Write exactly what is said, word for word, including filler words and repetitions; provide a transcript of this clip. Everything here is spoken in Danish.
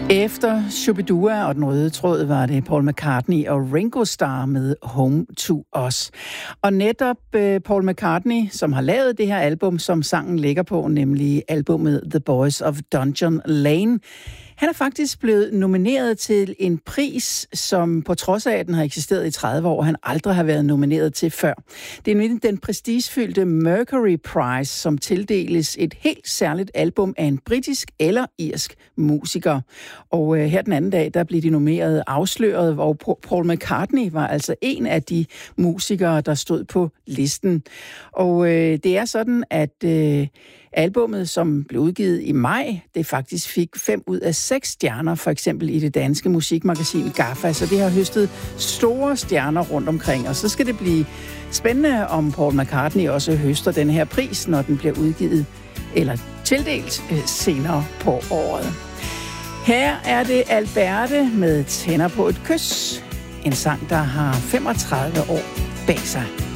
Efter Shubidua og Den Røde Tråd var det Paul McCartney og Ringo Starr med Home to Us. Og netop uh, Paul McCartney, som har lavet det her album, som sangen ligger på, nemlig albumet The Boys of Dungeon Lane, han er faktisk blevet nomineret til en pris, som på trods af, at den har eksisteret i tredive år, han aldrig har været nomineret til før. Det er nemlig den prestigefyldte Mercury Prize, som tildeles et helt særligt album af en britisk eller irsk musiker. Og øh, her den anden dag, der blev de nomineret afsløret, hvor Paul McCartney var altså en af de musikere, der stod på listen. Og øh, det er sådan, at øh, albummet, som blev udgivet i maj, det faktisk fik fem ud af seks stjerner, for eksempel i det danske musikmagasin GAFFA, så det har høstet store stjerner rundt omkring, og så skal det blive spændende, om Paul McCartney også høster den her pris, når den bliver udgivet eller tildelt senere på året. Her er det Alberte med Tænder på et kys, en sang, der har femogtredive år bag sig.